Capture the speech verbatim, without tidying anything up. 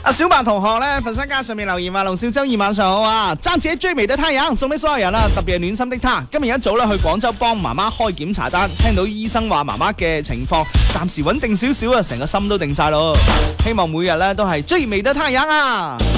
阿小白同學咧，佛山街上面留言話：龍少周二晚上好啊！爭自己追微的太陽送俾所有人啊，特別係暖心的他。今日一早咧去廣州幫媽媽開檢查單，聽到醫生話媽媽嘅情況暫時穩定少少啊，成個心都定晒咯。希望每日咧都係追微的太陽啊！